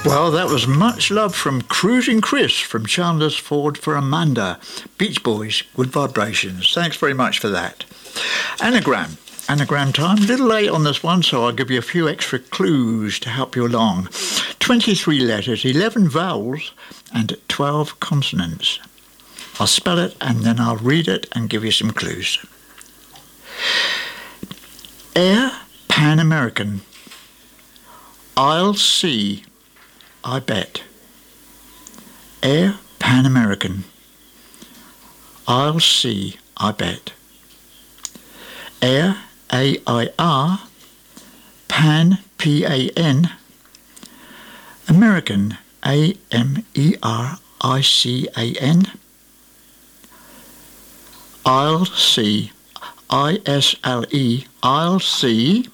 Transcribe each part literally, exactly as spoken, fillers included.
Well, that was Much Love from Cruising Chris from Chandler's Ford for Amanda. Beach Boys, Good Vibrations. Thanks very much for that. Anagram. Anagram time. A little late on this one, so I'll give you a few extra clues to help you along. twenty-three letters, eleven vowels, and twelve consonants. I'll spell it and then I'll read it and give you some clues. Air Pan American. I'll see. I bet. Air Pan American. I'll see, I bet. Air, A I R, Pan, P A N, American, A M E R I C A N, I'll see, I S L E, I'll see,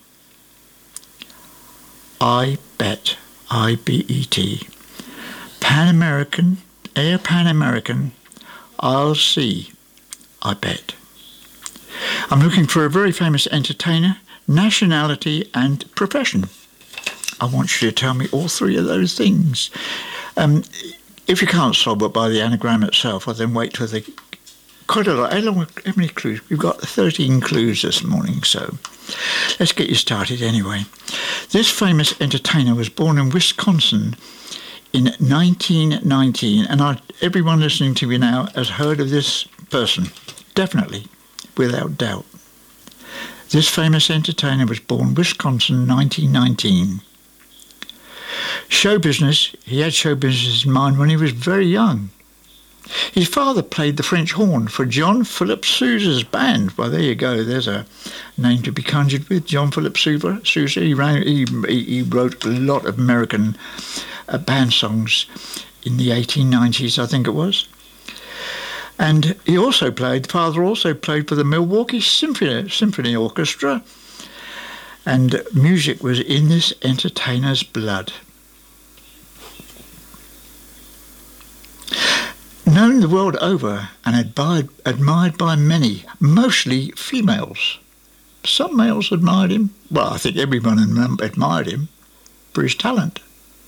I bet. I B E T. Pan American, Air Pan American, I'll see, I bet. I'm looking for a very famous entertainer, nationality and profession. I want you to tell me all three of those things. Um, if you can't solve it by the anagram itself, I'll then wait till the... Quite a lot. How, long, how many clues? We've got thirteen clues this morning, so let's get you started anyway. This famous entertainer was born in Wisconsin in nineteen nineteen, and I, everyone listening to me now has heard of this person, definitely, without doubt. This famous entertainer was born in Wisconsin nineteen nineteen. Show business, he had show business in mind when he was very young. His father played the French horn for John Philip Sousa's band. Well, there you go. There's a name to be conjured with. John Philip Sousa. Sousa. He, ran, he, he wrote a lot of American uh, band songs in the eighteen nineties, I think it was. And he also played, the father also played for the Milwaukee Symphony, Symphony Orchestra. And music was in this entertainer's blood. Known the world over and admired, admired by many, mostly females. Some males admired him. Well, I think everyone admired him for his talent.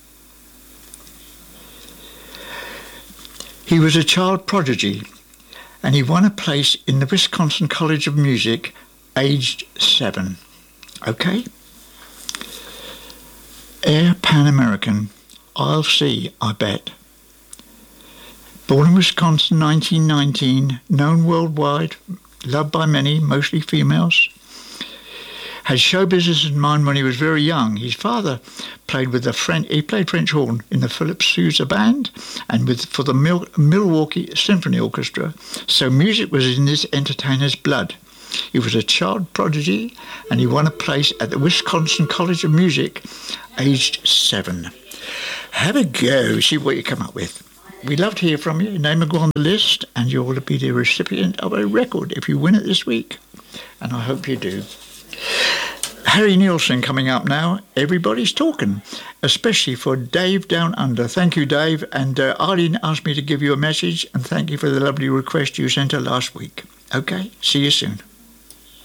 He was a child prodigy, and he won a place in the Wisconsin College of Music aged seven. Okay? Air Pan American. I'll see, I bet. Born in Wisconsin, nineteen nineteen, known worldwide, loved by many, mostly females. Had show business in mind when he was very young. His father played with the French, he played French horn in the Philip Sousa band and with for the Mil, Milwaukee Symphony Orchestra. So music was in this entertainer's blood. He was a child prodigy and he won a place at the Wisconsin College of Music, aged seven. Have a go, see what you come up with. We'd love to hear from you. Your name will go on the list and you'll be the recipient of a record if you win it this week. And I hope you do. Harry Nielsen coming up now. Everybody's talking, especially for Dave Down Under. Thank you, Dave. And uh, Arlene asked me to give you a message and thank you for the lovely request you sent her last week. Okay, see you soon.